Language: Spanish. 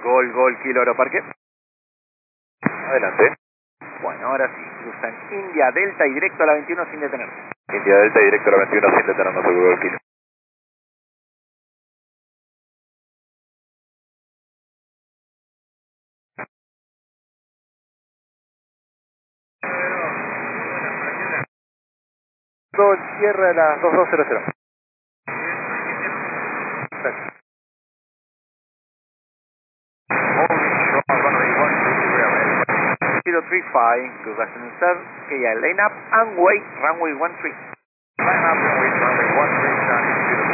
Gol, Kilo Aeroparque. Adelante. Bueno, ahora sí, cruzan India Delta y directo a la 21 sin detenerse. India Delta y directo a la 21 sin detenernos, seguro Kilo. Cierra a las 2200. Perfecto. 035, good afternoon sir. KL, line up and wait, runway 13. Line up and wait, runway 13,